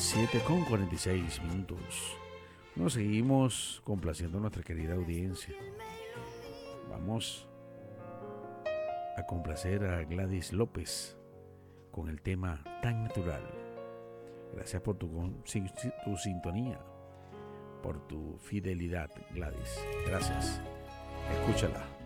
7:46. Nos seguimos complaciendo a nuestra querida audiencia. Vamos a complacer a Gladys López con el tema Tan Natural. Gracias por tu sintonía, por tu fidelidad, Gladys. Gracias. Escúchala.